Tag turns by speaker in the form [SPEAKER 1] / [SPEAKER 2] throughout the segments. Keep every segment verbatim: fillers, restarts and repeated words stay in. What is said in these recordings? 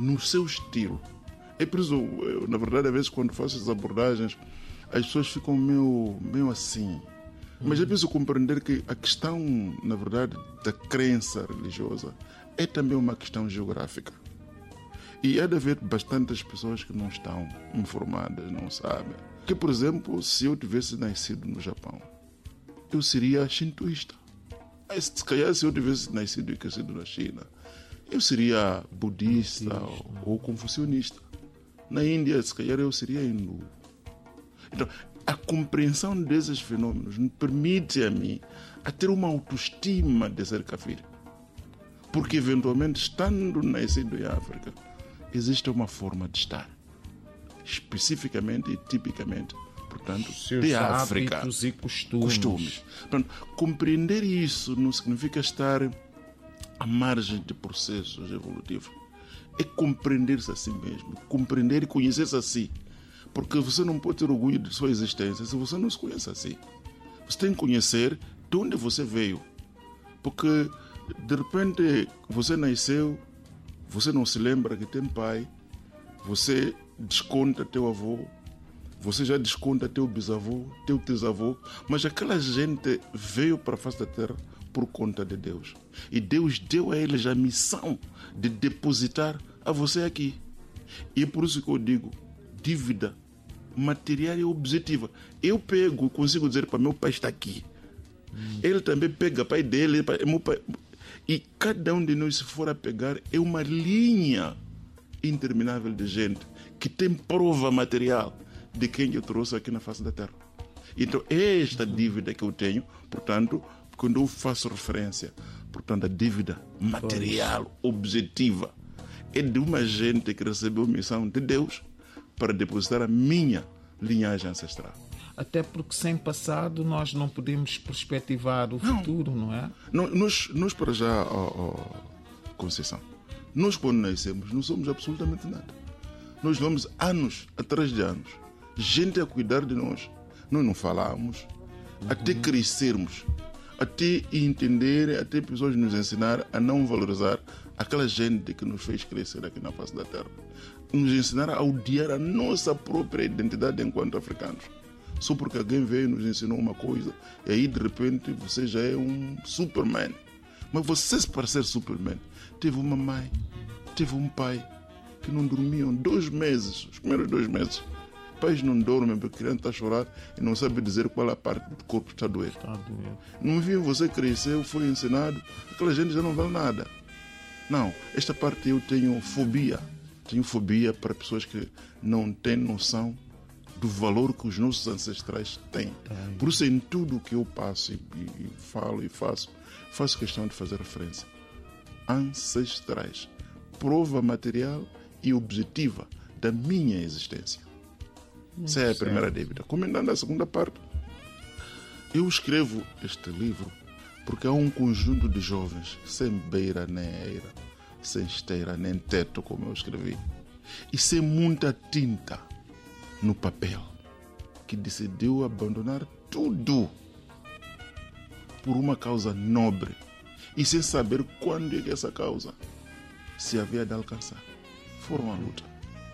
[SPEAKER 1] no seu estilo. É por isso, eu, na verdade, às vezes quando faço essas abordagens, as pessoas ficam meio, meio assim. Mas é preciso compreender que a questão, na verdade, da crença religiosa é também uma questão geográfica. E há de haver bastantes pessoas que não estão informadas, não sabem. Que, por exemplo, se eu tivesse nascido no Japão, eu seria shintoísta. Se calhar, se eu tivesse nascido e crescido na China, eu seria budista ou, ou confucionista. Na Índia, se calhar, eu seria hindu. Então, a compreensão desses fenômenos me permite a mim a ter uma autoestima de ser kafir. Porque, eventualmente, estando nascido em África, existe uma forma de estar. Especificamente e tipicamente, portanto,
[SPEAKER 2] seus
[SPEAKER 1] de África.
[SPEAKER 2] Hábitos e costumes.
[SPEAKER 1] costumes. Portanto, compreender isso não significa estar à margem de processos evolutivos. É compreender-se a si mesmo. Compreender e conhecer-se a si. Porque você não pode ter orgulho de sua existência se você não se conhece a si. Você tem que conhecer de onde você veio. Porque, de repente, você nasceu, você não se lembra que tem pai, você desconta teu avô, você já desconta teu bisavô, teu trisavô, mas aquela gente veio para a face da terra por conta de Deus. E Deus deu a eles a missão de depositar a você aqui. E é por isso que eu digo, dívida material e objetiva. Eu pego, consigo dizer para meu pai está aqui. Hum. Ele também pega pai dele, pai, meu pai. E cada um de nós, se for a pegar, é uma linha interminável de gente que tem prova material de quem eu trouxe aqui na face da terra. Então, é esta dívida que eu tenho, portanto, quando eu faço referência, portanto, a dívida material, objetiva, é de uma gente que recebeu a missão de Deus para depositar a minha linhagem ancestral.
[SPEAKER 2] Até porque sem passado nós não podemos perspectivar o não. futuro, não é?
[SPEAKER 1] Não, nós, nós para já, oh, oh, Conceição, nós quando nascemos não somos absolutamente nada. Nós vamos anos atrás de anos, gente a cuidar de nós. Nós não falamos, uhum. até crescermos, até entender, até pessoas nos ensinar a não valorizar aquela gente que nos fez crescer aqui na face da terra. Nos ensinar a odiar a nossa própria identidade enquanto africanos. Só porque alguém veio e nos ensinou uma coisa, e aí de repente você já é um Superman. Mas você, para ser Superman, teve uma mãe, teve um pai que não dormiam dois meses, os primeiros dois meses. Pais não dormem porque a criança está a chorar e não sabe dizer qual é a parte do corpo que está a doer. Está a doer. Não viu você cresceu, foi ensinado, aquela gente já não vale nada. Não, esta parte eu tenho fobia. Tenho fobia para pessoas que não têm noção do valor que os nossos ancestrais têm. Ai. Por isso, em tudo o que eu passo e, e falo e faço, faço questão de fazer referência. Ancestrais. Prova material e objetiva da minha existência. Muito Essa é a primeira certo. dívida. Comentando a segunda parte, eu escrevo este livro porque há um conjunto de jovens sem beira nem eira, sem esteira nem teto, como eu escrevi, e sem muita tinta no papel, que decidiu abandonar tudo por uma causa nobre e sem saber quando é que essa causa se havia de alcançar. Foram à luta.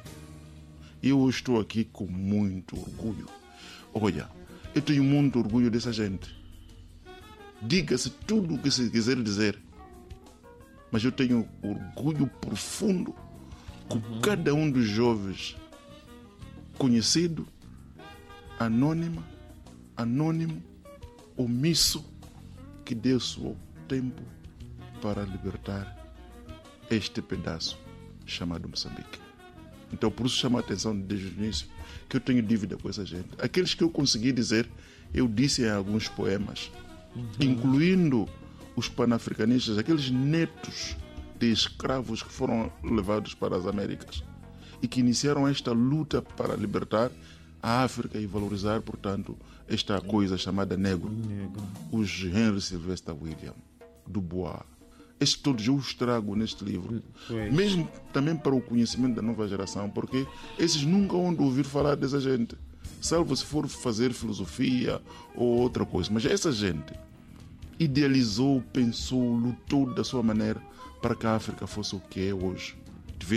[SPEAKER 1] Eu estou aqui com muito orgulho. Olha, eu tenho muito orgulho dessa gente. Diga-se tudo o que se quiser dizer, mas eu tenho orgulho profundo com uhum. cada um dos jovens conhecido, anônima, anônimo, omisso, que deu seu tempo para libertar este pedaço chamado Moçambique. Então, por isso chama a atenção desde o início que eu tenho dívida com essa gente. Aqueles que eu consegui dizer, eu disse em alguns poemas, uhum. incluindo os panafricanistas, aqueles netos de escravos que foram levados para as Américas e que iniciaram esta luta para libertar a África e valorizar, portanto, esta coisa chamada negro. negro. Os Henry Sylvester William, Dubois. Estes todos eu os trago neste livro. Pois. Mesmo também para o conhecimento da nova geração, porque esses nunca vão ouvir falar dessa gente, salvo se for fazer filosofia ou outra coisa. Mas essa gente idealizou, pensou, lutou da sua maneira para que a África fosse o que é hoje.